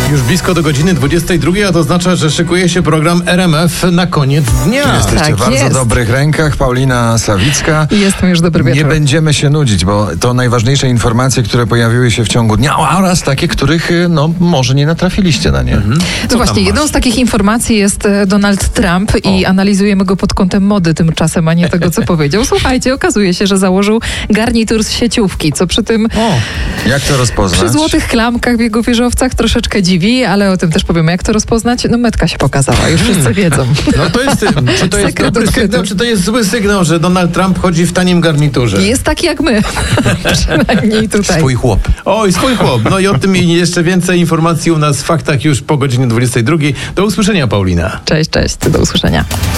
Już blisko do godziny 22, a to oznacza, że szykuje się program RMF na koniec dnia. Jesteście Tak w bardzo jest. dobrych rękach. Paulina Sawicka. Jestem już dobry wieczór. Nie będziemy się nudzić, bo to najważniejsze informacje, które pojawiły się w ciągu dnia oraz takie, których może nie natrafiliście na nie. No właśnie, jedną z takich informacji jest Donald Trump i analizujemy go pod kątem mody tymczasem, a nie tego, co powiedział. Słuchajcie, okazuje się, że założył garnitur z sieciówki, co przy tym Jak to rozpoznać? przy złotych klamkach w jego wieżowcach troszeczkę dziwi, ale o tym też powiemy, jak to rozpoznać. No metka się pokazała, już wszyscy wiedzą. No to jest, czy to jest Sekret dobry odkryty. sygnał, czy to jest zły sygnał, że Donald Trump chodzi w tanim garniturze? Jest taki jak my, przynajmniej tutaj. Swój chłop. Oj, swój chłop. No i o tym i jeszcze więcej informacji u nas w Faktach już po godzinie 22. Do usłyszenia, Paulina. Cześć, do usłyszenia.